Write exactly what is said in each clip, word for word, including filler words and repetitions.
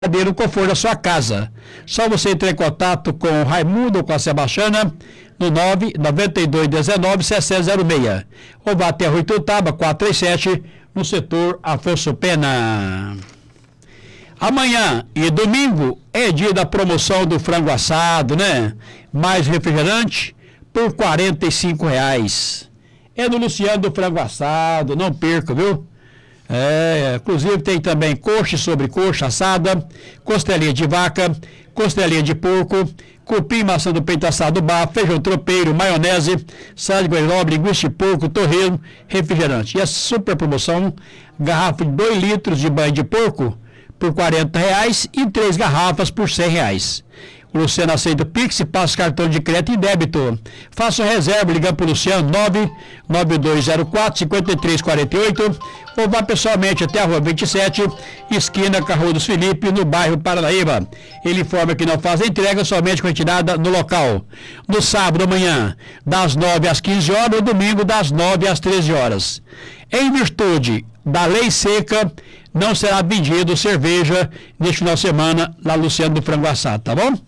no conforto da sua casa. Só você entrar em contato com o Raimundo ou com a Sebastiana no nove nove dois um nove sete sete zero seis ou vá até a Rua Ituiutaba quatrocentos e trinta e sete no setor Afonso Pena. Amanhã e domingo é dia da promoção do frango assado, né? Mais refrigerante por quarenta e cinco reais. É do Luciano do Frango Assado, não perca, viu? É, inclusive tem também coxa e sobrecoxa assada, costelinha de vaca, costelinha de porco, cupim, maçã do peito assado bafo, feijão tropeiro, maionese, salada de guajiroba, linguiça de porco, torresmo, refrigerante. E a super promoção, garrafa de dois litros de banho de porco por quarenta reais e três garrafas por cem reais. O Luciano aceita o Pix e passa cartão de crédito e débito. Faça reserva ligando para o Luciano nove nove dois zero quatro cinco três quatro oito ou vá pessoalmente até a Rua vinte e sete, esquina com a Rua dos Felipe, no bairro Paranaíba. Ele informa que não faz a entrega somente com retirada no local. No sábado amanhã, das nove às quinze horas, no domingo, das nove às treze horas. Em virtude da lei seca, não será vendido cerveja neste final de semana lá Luciano do Frango Assado, tá bom?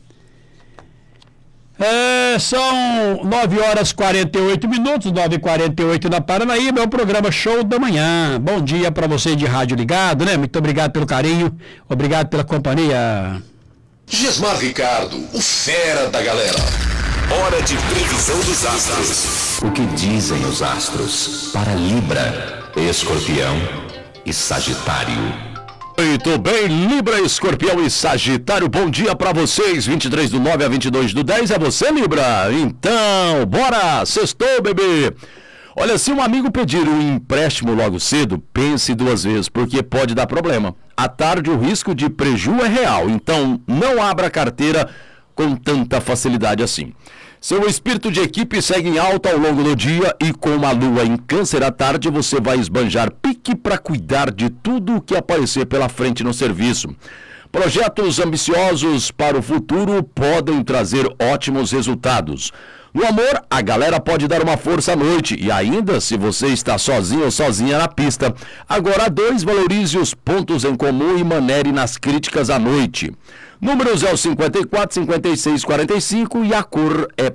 É, são nove horas e quarenta e oito minutos, nove e quarenta e oito na Paranaíba, é o programa Show da Manhã. Bom dia para você de rádio ligado, né? Muito obrigado pelo carinho, obrigado pela companhia. Gesmar Ricardo, o fera da galera. Hora de previsão dos astros. O que dizem os astros para Libra, Escorpião e Sagitário? Muito bem, Libra, Escorpião e Sagitário, bom dia pra vocês, vinte e três do nove a vinte e dois do dez, é você, Libra? Então, bora, sextou, bebê! Olha, se um amigo pedir um empréstimo logo cedo, pense duas vezes, porque pode dar problema. À tarde o risco de prejuízo é real, então não abra a carteira com tanta facilidade assim. Seu espírito de equipe segue em alta ao longo do dia e com a lua em Câncer à tarde você vai esbanjar pique para cuidar de tudo o que aparecer pela frente no serviço. Projetos ambiciosos para o futuro podem trazer ótimos resultados. No amor, a galera pode dar uma força à noite e ainda se você está sozinho ou sozinha na pista. Agora, dois, valorize os pontos em comum e manere nas críticas à noite. Números é o cinquenta e quatro, cinquenta e seis, quarenta e cinco e a cor é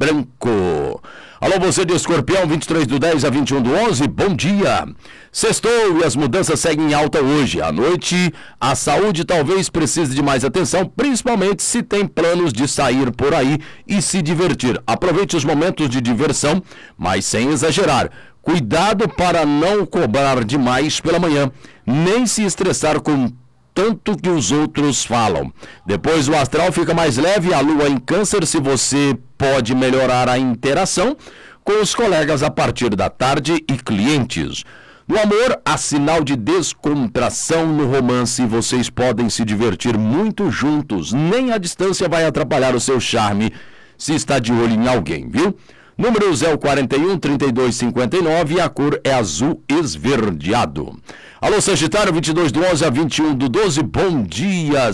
branco. Alô, você de Escorpião, vinte e três do dez a vinte e um do onze, bom dia. Sextou e as mudanças seguem em alta hoje. À noite, a saúde talvez precise de mais atenção, principalmente se tem planos de sair por aí e se divertir. Aproveite os momentos de diversão, mas sem exagerar. Cuidado para não cobrar demais pela manhã, nem se estressar com tanto que os outros falam. Depois o astral fica mais leve, a lua em Câncer, se você pode melhorar a interação com os colegas a partir da tarde e clientes. No amor, há sinal de descontração no romance, vocês podem se divertir muito juntos, nem a distância vai atrapalhar o seu charme se está de olho em alguém, viu? Números é o quarenta e um, trinta e dois, cinquenta e nove e a cor é azul esverdeado. Alô, Sagitário, vinte e dois do onze a vinte e um do doze, bom dia,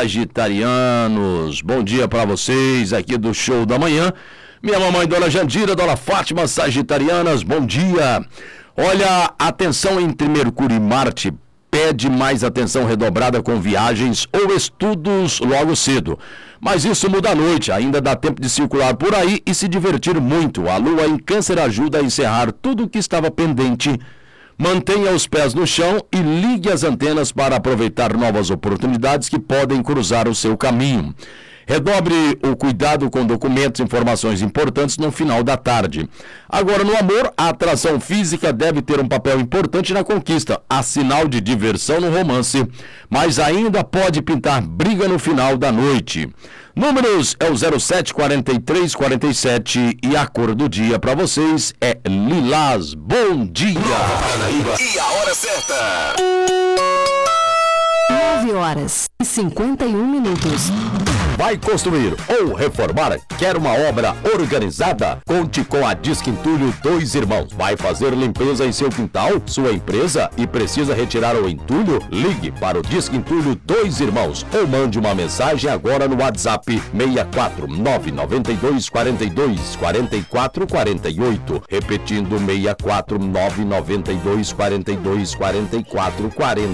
sagitarianos. Bom dia para vocês aqui do Show da Manhã. Minha mamãe, Dona Jandira, Dona Fátima, sagitarianas, bom dia. Olha, atenção entre Mercúrio e Marte. Pede mais atenção redobrada com viagens ou estudos logo cedo. Mas isso muda à noite, ainda dá tempo de circular por aí e se divertir muito. A lua em Câncer ajuda a encerrar tudo o que estava pendente. Mantenha os pés no chão e ligue as antenas para aproveitar novas oportunidades que podem cruzar o seu caminho. Redobre o cuidado com documentos e informações importantes no final da tarde. Agora, no amor, a atração física deve ter um papel importante na conquista. Há sinal de diversão no romance, mas ainda pode pintar briga no final da noite. Números é o zero sete, quarenta e três, quarenta e sete e a cor do dia para vocês é lilás. Bom dia! E a hora certa! nove horas e cinquenta e um minutos. Vai construir ou reformar? Quer uma obra organizada? Conte com a Disque Entulho Dois Irmãos. Vai fazer limpeza em seu quintal, sua empresa e precisa retirar o entulho? Ligue para o Disque Entulho Dois Irmãos ou mande uma mensagem agora no WhatsApp seis quatro nove nove dois quatro dois quatro quatro quatro oito. Repetindo seis quatro nove nove dois quatro dois quatro quatro